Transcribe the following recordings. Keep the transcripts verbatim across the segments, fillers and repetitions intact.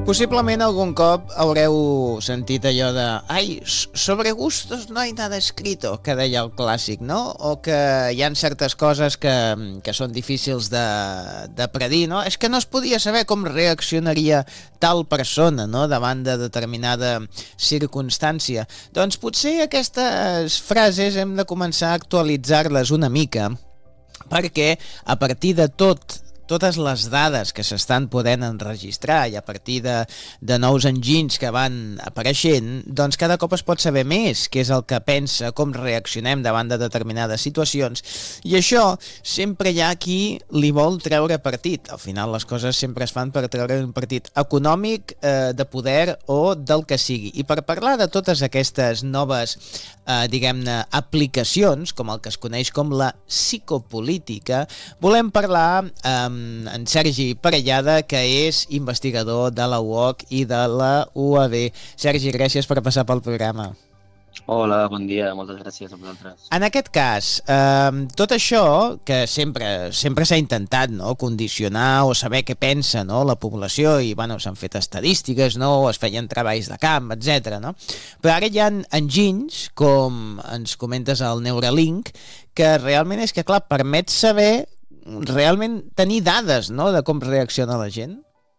Possiblement algun cop haureu sentit allò de «Ai, sobre gustos no hay nada escrito», que deia el clàssic, no? O que hi ha certes coses que, que són difícils de, de predir, no? És que no es podia saber com reaccionaria tal persona, no?, davant de determinada circumstància. Doncs potser aquestes frases hem de començar a actualitzar-les una mica, perquè a partir de tot totes les dades que s'estan podent enregistrar i a partir de, de nous enginys que van apareixent, doncs cada cop es pot saber més què és el que pensa, com reaccionem davant de determinades situacions, i això sempre hi ha qui li vol treure partit. Al final les coses sempre es fan per treure un partit econòmic, eh, de poder o del que sigui. I per parlar de totes aquestes noves, eh, diguem-ne, aplicacions, com el que es coneix com la psicopolítica, volem parlar amb en Sergi Parellada, que és investigador de la U O C i de la U A B. Sergi, gràcies per passar pel programa. Hola, bon dia, moltes gràcies a vosaltres. En aquest cas, eh, tot això que sempre sempre s'ha intentat, no?, condicionar o saber què pensa, no?, la població, i bueno, s'han fet estadístiques, no?, es feien treballs de camp, etcètera, no? Però ara hi ha enginys, com ens comentes el Neuralink, que realment és que, clar, permet saber realment tenir dades, no?, de com reacciona la gent.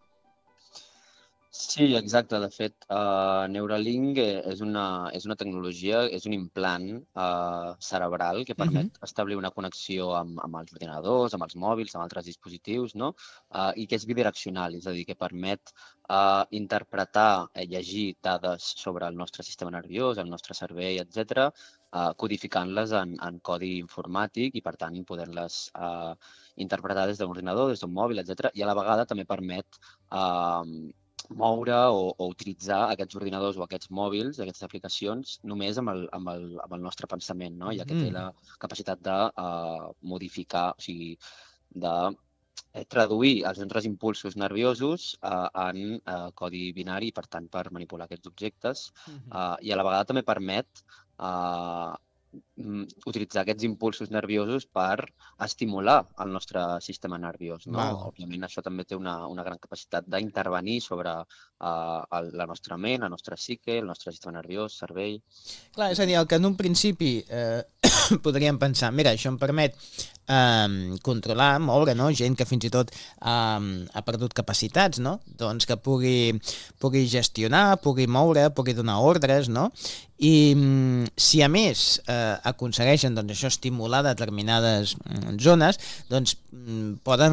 Sí, exacte. De fet, uh, Neuralink és una, és una tecnologia, és un implant uh, cerebral que permet uh-huh. establir una connexió amb, amb els ordinadors, amb els mòbils, amb altres dispositius, no? Uh, i que és bidireccional, és a dir, que permet uh, interpretar, eh, llegir dades sobre el nostre sistema nerviós, el nostre cervell, etcètera, uh, codificant-les en, en codi informàtic i, per tant, poder-les uh, interpretar des d'un ordinador, des d'un mòbil, etcètera. I a la vegada també permet uh, moure o, o utilitzar aquests ordinadors o aquests mòbils, aquestes aplicacions, només amb el, amb el, amb el nostre pensament, no? Ja que té la capacitat de uh, modificar, o sigui, de eh, traduir els nostres impulsos nerviosos uh, en uh, codi binari, per tant, per manipular aquests objectes, uh, i a la vegada també permet uh, utilitzar aquests impulsos nerviosos per estimular el nostre sistema nerviós, no? Val. Òbviament, això també té una, una gran capacitat d'intervenir sobre uh, el, la nostra ment, la nostra psique, el nostre sistema nerviós, cervell. Clar, és a dir, el que en un principi eh, podríem pensar, mira, això em permet eh, controlar, moure, no?, gent que fins i tot eh, ha perdut capacitats, no?, doncs que pugui, pugui gestionar, pugui moure, pugui donar ordres, no?, i si a més eh, aconsegueixen, doncs, això, estimular determinades zones, doncs poden